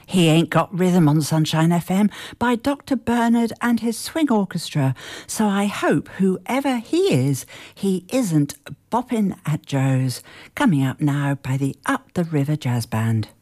He Ain't Got Rhythm on Sunshine FM by Dr. Bernard and his swing orchestra. So I hope whoever he isn't bopping at Joe's. Coming up now by the Up the River Jazz Band.